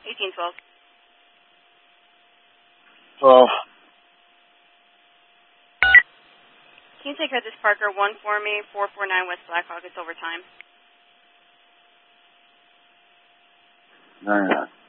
1812. Well, Can you take care of this Parker 1 for me, 449 West Blackhawk? It's overtime. no.